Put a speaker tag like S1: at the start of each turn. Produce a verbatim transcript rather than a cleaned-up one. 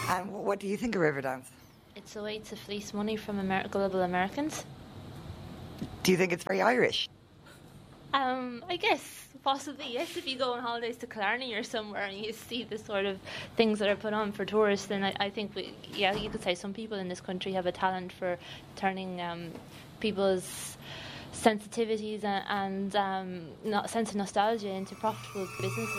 S1: And what do you think of Riverdance?
S2: It's a way to fleece money from Amer- global Americans.
S1: Do you think it's very Irish?
S2: Um, I guess possibly yes. If you go on holidays to Killarney or somewhere and you see the sort of things that are put on for tourists, then I, I think we, yeah, you could say some people in this country have a talent for turning um, people's sensitivities and, and um, not sense of nostalgia into profitable businesses.